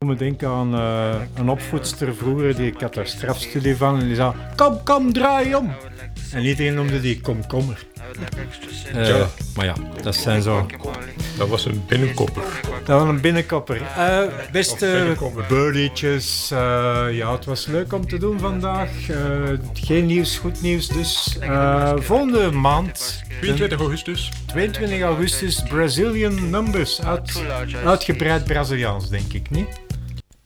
me denken aan een opvoedster vroeger, ik had daar strafstudie van en die zei, kom, draai om. En iedereen noemde die komkommer. Maar ja, dat zijn zo... Dat was een binnenkopper. Dat was een binnenkopper. Beste birdietjes, het was leuk om te doen vandaag. Geen nieuws, goed nieuws dus. Volgende maand... 22 augustus, Brazilian Numbers. Uitgebreid Braziliaans, denk ik, niet?